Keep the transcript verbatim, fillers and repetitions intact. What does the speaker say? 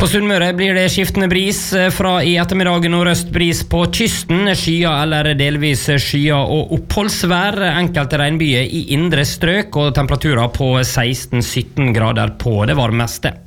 På Sunnmøre blir det skiftende bris fra i ettermiddag nordøst bris på kysten, skyer eller delvis skyer og oppholdsvær, enkelte regnbyer i indre strøk og temperaturer på seksten til sytten grader på det varmeste.